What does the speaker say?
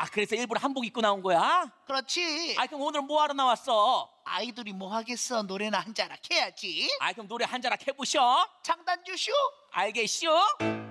아, 그래서 일부러 한복 입고 나온 거야? 그렇지. 아, 그럼 오늘 뭐 하러 나왔어? 아이돌이 뭐 하겠어? 노래나 한 자락 해야지. 아, 그럼 노래 한 자락 해보셔. 장단주 쇼. 알겠쇼?